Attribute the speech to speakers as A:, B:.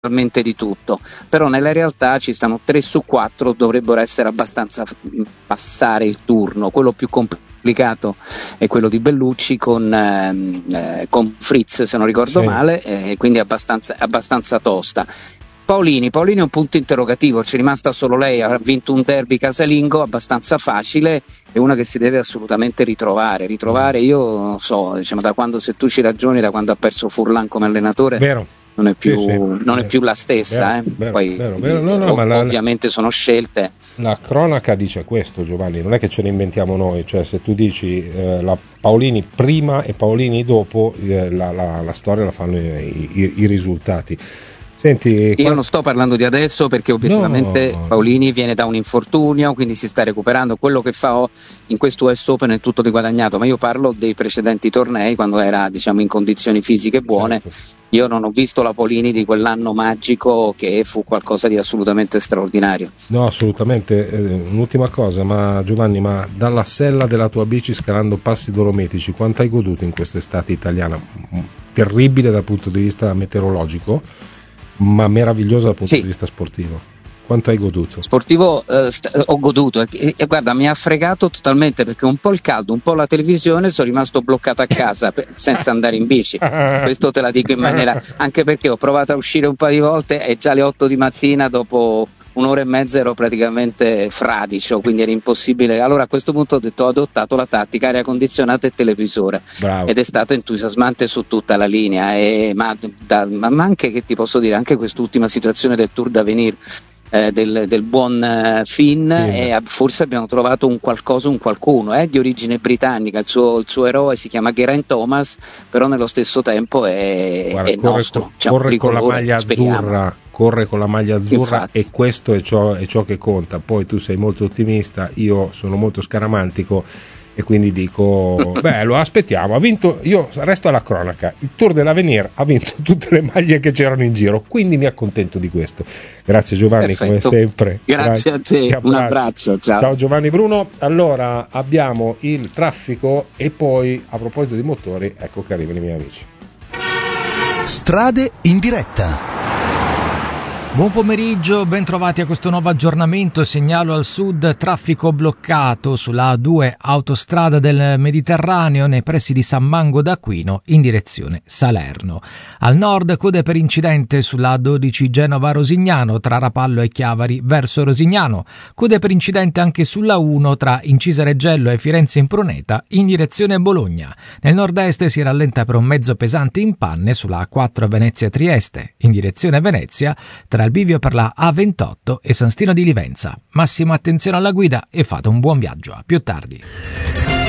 A: di tutto, però nella realtà ci stanno 3 su 4 dovrebbero essere abbastanza passare il turno. Quello più complicato è quello di Bellucci con Fritz, se non ricordo male, quindi abbastanza tosta. Paolini è un punto interrogativo, c'è rimasta solo lei, ha vinto un derby casalingo abbastanza facile, è una che si deve assolutamente ritrovare. Io non so, diciamo, da quando, se tu ci ragioni, da quando ha perso Furlan come allenatore,
B: vero.
A: non è più la stessa,
B: vero,
A: poi
B: vero. No, ma
A: ovviamente sono scelte.
B: La cronaca dice questo, Giovanni, non è che ce ne inventiamo noi, cioè se tu dici la Paolini prima e Paolini dopo, la storia la fanno i risultati. Senti,
A: io non sto parlando di adesso, perché obiettivamente Paolini viene da un infortunio, quindi si sta recuperando. Quello che fa in questo US Open è tutto di guadagnato, ma io parlo dei precedenti tornei, quando era, diciamo, in condizioni fisiche buone. Certo. Io non ho visto la Paolini di quell'anno magico, che fu qualcosa di assolutamente straordinario.
B: No, assolutamente. Un'ultima cosa, ma Giovanni, ma dalla sella della tua bici, scalando passi dolomitici, quanto hai goduto in quest'estate italiana? Terribile dal punto di vista meteorologico, ma meraviglioso dal punto di vista sportivo. Quanto hai goduto?
A: Sportivo ho goduto e guarda, mi ha fregato totalmente, perché un po' il caldo, un po' la televisione, sono rimasto bloccato a casa senza andare in bici. Questo te la dico in maniera, anche perché ho provato a uscire un paio di volte e già alle 8 di mattina, dopo un'ora e mezza, ero praticamente fradicio, quindi era impossibile. Allora a questo punto ho detto, ho adottato la tattica aria condizionata e televisore.
B: Bravo.
A: Ed è stato entusiasmante su tutta la linea, ma anche, che ti posso dire, anche quest'ultima situazione del Tour d'Avenir, del buon Finn, e forse abbiamo trovato un qualcuno di origine britannica. Il suo eroe si chiama Geraint Thomas, però nello stesso tempo è nostro,
B: corre con la maglia azzurra. Corre con la maglia azzurra. Infatti. E questo è ciò che conta. Poi tu sei molto ottimista, io sono molto scaramantico, e quindi dico lo aspettiamo. Ha vinto, io resto alla cronaca, il Tour dell'Avenir ha vinto tutte le maglie che c'erano in giro, quindi mi accontento di questo. Grazie Giovanni. Perfetto. Come sempre.
A: Grazie a te, un abbraccio, ciao
B: Giovanni Bruno. Allora abbiamo il traffico, e poi, a proposito di motori, ecco che arrivano i miei amici.
C: Strade in diretta.
D: Buon pomeriggio, ben trovati a questo nuovo aggiornamento. Segnalo al sud traffico bloccato sulla A2 autostrada del Mediterraneo nei pressi di San Mango d'Aquino in direzione Salerno. Al nord code per incidente sulla A12 Genova-Rosignano tra Rapallo e Chiavari verso Rosignano. Code per incidente anche sulla 1 tra Incisa-Reggello e Firenze-Impruneta in direzione Bologna. Nel nord-est si rallenta per un mezzo pesante in panne sulla A4 Venezia-Trieste in direzione Venezia tra il bivio per la A28 e San Stino di Livenza. Massima attenzione alla guida e fate un buon viaggio. A più tardi.